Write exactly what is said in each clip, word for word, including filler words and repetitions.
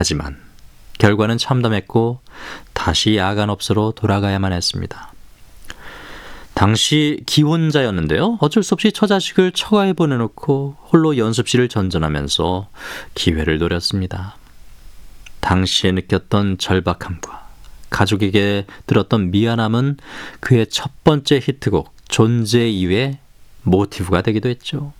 하지만 결과는 참담했고 다시 야간업소로 돌아가야만 했습니다. 당시 기혼자였는데요. 어쩔 수 없이 처자식을 처가에 보내놓고 홀로 연습실을 전전하면서 기회를 노렸습니다. 당시에 느꼈던 절박함과 가족에게 들었던 미안함은 그의 첫 번째 히트곡 존재 이유의 모티브가 되기도 했죠.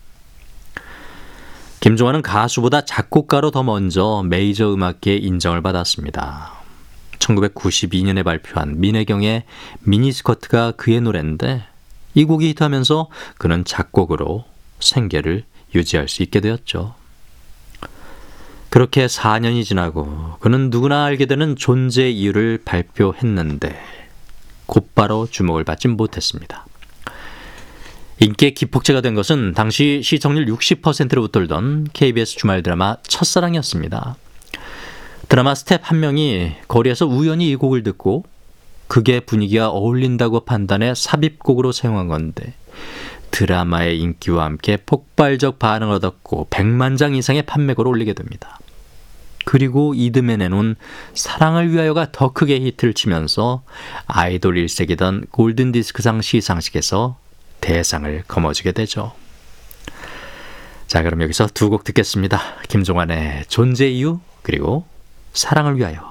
김종환은 가수보다 작곡가로 더 먼저 메이저 음악계에 인정을 받았습니다. 천구백구십이 년에 발표한 민혜경의 미니스커트가 그의 노래인데 이 곡이 히트하면서 그는 작곡으로 생계를 유지할 수 있게 되었죠. 그렇게 사 년이 지나고 그는 누구나 알게 되는 존재 이유를 발표했는데 곧바로 주목을 받진 못했습니다. 인기의 기폭제가 된 것은 당시 시청률 육십 퍼센트를 웃돌던 케이비에스 주말 드라마 첫사랑이었습니다. 드라마 스텝 한 명이 거리에서 우연히 이 곡을 듣고 그게 분위기와 어울린다고 판단해 삽입곡으로 사용한 건데 드라마의 인기와 함께 폭발적 반응을 얻었고 백만 장 이상의 판매고를 올리게 됩니다. 그리고 이듬해 내놓은 사랑을 위하여가 더 크게 히트를 치면서 아이돌 일색이던 골든디스크상 시상식에서 대상을 거머쥐게 되죠. 자, 그럼 여기서 두 곡 듣겠습니다. 김종환의 존재 이유 그리고 사랑을 위하여.